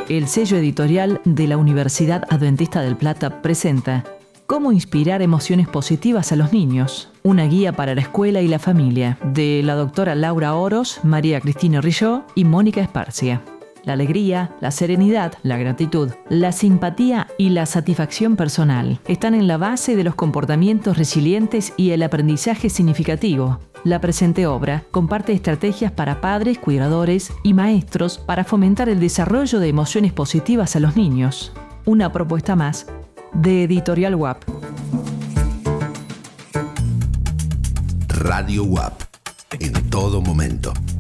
El sello editorial de la Universidad Adventista del Plata presenta Cómo inspirar emociones positivas a los niños. Una guía para la escuela y la familia, de la doctora Laura Oros, María Cristina Rilló y Mónica Esparcia. La alegría, la serenidad, la gratitud, la simpatía y la satisfacción personal están en la base de los comportamientos resilientes y el aprendizaje significativo. La presente obra comparte estrategias para padres, cuidadores y maestros para fomentar el desarrollo de emociones positivas a los niños. Una propuesta más de Editorial UAP. Radio UAP, en todo momento.